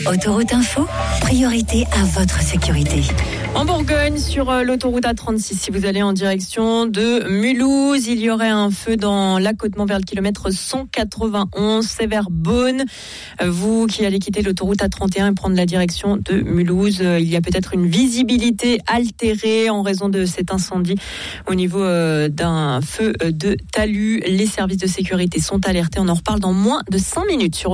Autoroute Info, priorité à votre sécurité. En Bourgogne, sur l'autoroute A36, si vous allez en direction de Mulhouse, il y aurait un feu dans l'accotement vers le kilomètre 191, c'est vers Beaune. Vous qui allez quitter l'autoroute A31 et prendre la direction de Mulhouse, il y a peut-être une visibilité altérée en raison de cet incendie au niveau d'un feu de talus. Les services de sécurité sont alertés. On en reparle dans moins de 5 minutes sur